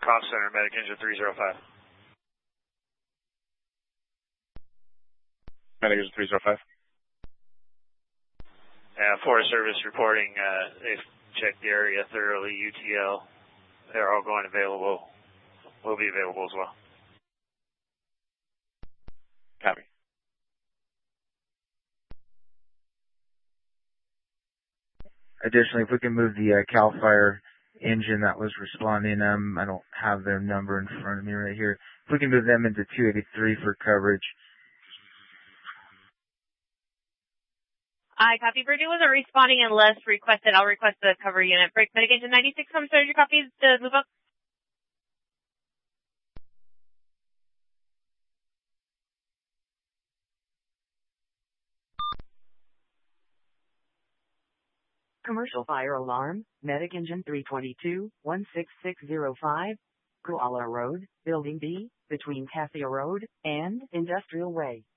Comm Center, Medic Engine 305. Medic Engine 305. Forest Service reporting, they've checked the area thoroughly, UTL. They're all going available. Will be available as well. Copy. Additionally, if we can move the CAL FIRE engine that was responding, I don't have their number in front of me right here. If we can move them into 283 for coverage. I copy. Virgin wasn't responding unless requested. I'll request the cover unit. Break Medic Engine 96, I'm sorry, your copies to move up. Commercial fire alarm, Medic Engine 322, 16605, Koala Road, Building B, between Cassia Road and Industrial Way.